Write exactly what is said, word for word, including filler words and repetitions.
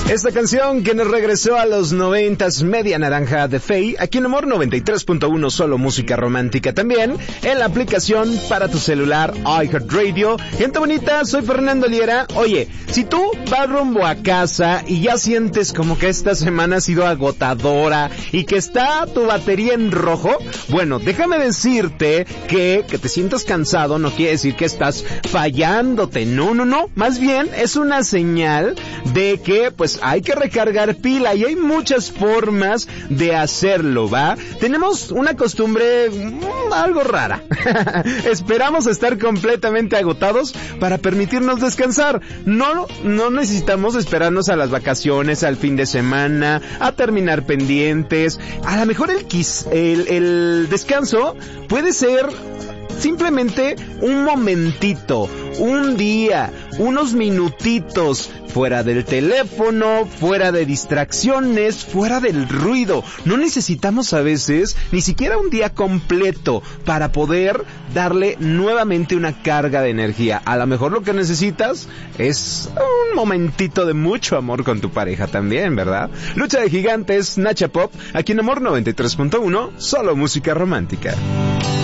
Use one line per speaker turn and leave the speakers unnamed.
Esta canción que nos regresó a los noventas, Media Naranja de Faye, aquí en Amor noventa y tres punto uno, solo música romántica. También en la aplicación para tu celular iHeartRadio. Gente bonita, soy Fernando Liera. Oye, si tú vas rumbo a casa y ya sientes como que esta semana ha sido agotadora y que está tu batería en rojo, bueno, déjame decirte que que te sientas cansado no quiere decir que estás fallándote. No, no, no. Más bien es una señal de que pues hay que recargar pila y hay muchas formas de hacerlo, ¿va? Tenemos una costumbre mmm, algo rara. Esperamos estar completamente agotados para permitirnos descansar. No, no necesitamos esperarnos a las vacaciones, al fin de semana, a terminar pendientes. A lo mejor el, quis, el, el descanso puede ser simplemente un momentito, un día, unos minutitos, fuera del teléfono, fuera de distracciones, fuera del ruido. No necesitamos a veces ni siquiera un día completo para poder darle nuevamente una carga de energía. A lo mejor lo que necesitas es un momentito de mucho amor con tu pareja también, ¿verdad? Lucha de Gigantes, Nacha Pop, aquí en Amor noventa y tres punto uno, solo música romántica.